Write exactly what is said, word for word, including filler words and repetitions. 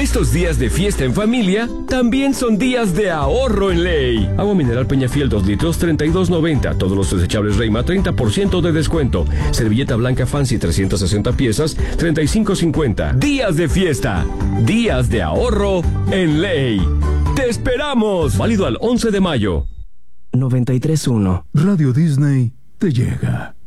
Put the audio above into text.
Estos días de fiesta en familia también son días de ahorro en Ley. Agua mineral Peñafiel dos litros, treinta y dos noventa. Todos los desechables Reima, treinta por ciento de descuento. Servilleta blanca Fancy, trescientas sesenta piezas, treinta y cinco cincuenta. Días de fiesta, días de ahorro en Ley. ¡Te esperamos! Válido al once de mayo. noventa y tres punto uno. Radio Disney te llega.